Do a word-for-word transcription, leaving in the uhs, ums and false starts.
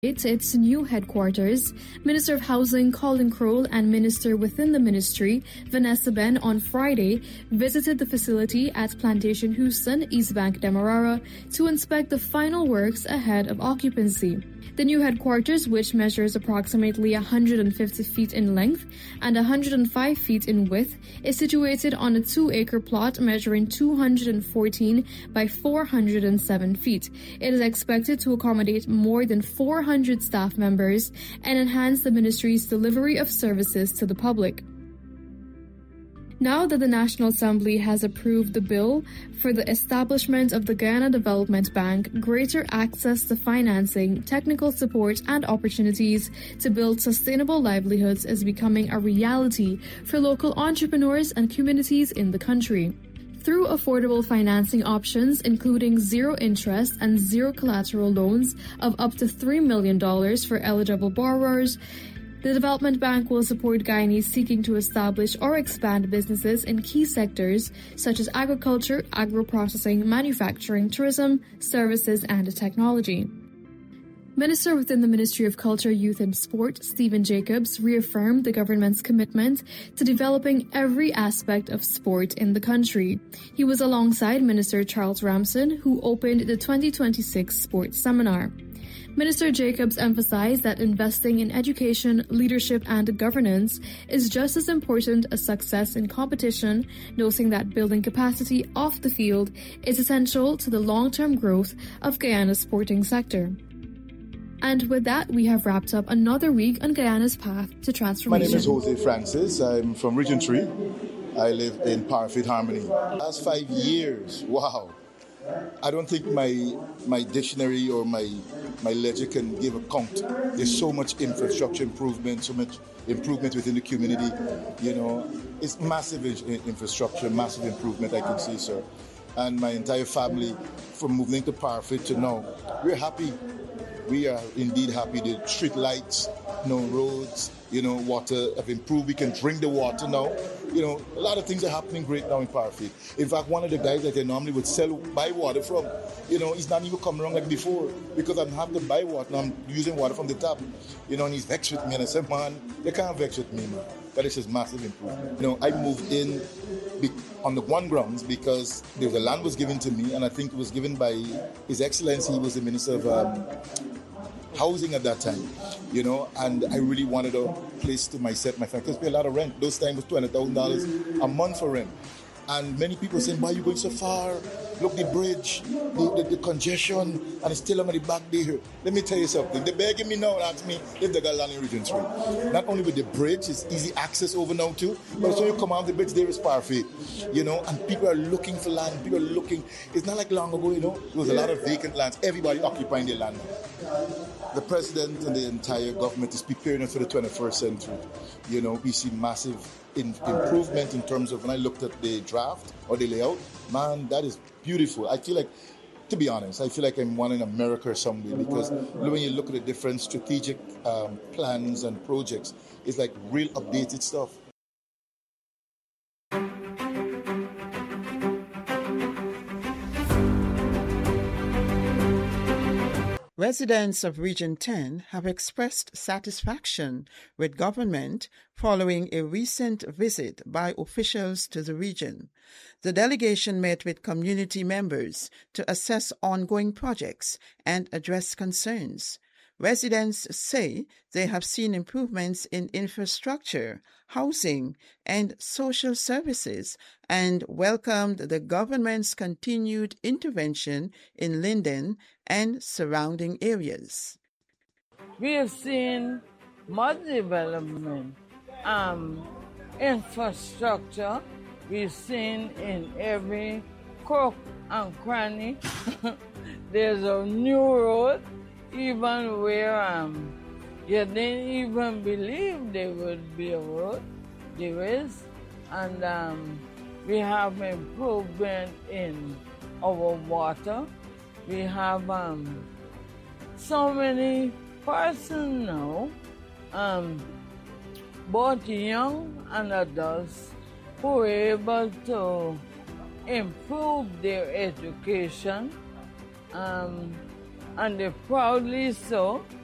To its new headquarters, Minister of Housing Colin Crowell and Minister within the ministry, Vanessa Ben, on Friday visited the facility at Plantation Houston, East Bank, Demerara, to inspect the final works ahead of occupancy. The new headquarters, which measures approximately one hundred fifty feet in length and one hundred five feet in width, is situated on a two-acre plot measuring two hundred fourteen by four hundred seven feet. It is expected to accommodate more than four hundred staff members and enhance the ministry's delivery of services to the public. Now that the National Assembly has approved the bill for the establishment of the Guyana Development Bank, greater access to financing, technical support, and opportunities to build sustainable livelihoods is becoming a reality for local entrepreneurs and communities in the country. Through affordable financing options, including zero interest and zero collateral loans of up to three million dollars for eligible borrowers, the Development Bank will support Guyanese seeking to establish or expand businesses in key sectors such as agriculture, agro-processing, manufacturing, tourism, services, and technology. Minister within the Ministry of Culture, Youth and Sport, Stephen Jacobs, reaffirmed the government's commitment to developing every aspect of sport in the country. He was alongside Minister Charles Ramson, who opened the twenty twenty-six Sports Seminar. Minister Jacobs emphasized that investing in education, leadership, and governance is just as important as success in competition, noting that building capacity off the field is essential to the long-term growth of Guyana's sporting sector. And with that, we have wrapped up another week on Guyana's path to transformation. My name is Jose Francis. I'm from Region three. I live in Parfitt Harmony. Last five years, wow. I don't think my my dictionary or my my ledger can give a count. There's so much infrastructure improvement, so much improvement within the community. You know, it's massive in- infrastructure, massive improvement, I can see, sir. And my entire family, from moving to Parfitt to now, we're happy. We are indeed happy. The street lights, you know, roads, you know, water have improved. We can drink the water now. You know, a lot of things are happening great now in Parfitt. In fact, one of the guys that I normally would sell, buy water from, you know, he's not even coming around like before because I don't have to buy water. Now I'm using water from the tap. You know, and he's vexed with me. And I said, man, they can't vex with me, man. But it's just massive improvement. You know, I moved in be- on the one grounds because the land was given to me, and I think it was given by His Excellency. He was the Minister of um, Housing at that time, you know, and I really wanted a place to myself, my family, because we pay a lot of rent. Those times was two hundred thousand dollars a month for rent. And many people saying, why are you going so far? Look, the bridge, the, the, the congestion, and it's still on the back there. Let me tell you something. They're begging me now and ask me if they got land in Region three. Not only with the bridge, it's easy access over now too, but so you come out the bridge, there is Parfitt, you know, and people are looking for land. People are looking. It's not like long ago, you know, there was a lot of vacant lands. Everybody occupying their land. The president and the entire government is preparing us for the twenty-first century. You know, we see massive in, improvement in terms of when I looked at the draft or the layout. Man, that is beautiful. I feel like, to be honest, I feel like I'm one in America somewhere because when you look at the different strategic um, plans and projects, it's like real updated stuff. Residents of Region ten have expressed satisfaction with government following a recent visit by officials to the region. The delegation met with community members to assess ongoing projects and address concerns. Residents say they have seen improvements in infrastructure, housing, and social services and welcomed the government's continued intervention in Linden and surrounding areas. We have seen much development, um, infrastructure. We've seen in every crook and cranny. There's a new road, even where um, you didn't even believe there would be a road. There is. And um, we have improvement in our water. We have um, so many persons now, um, both young and adults, who are able to improve their education, um, and they proudly so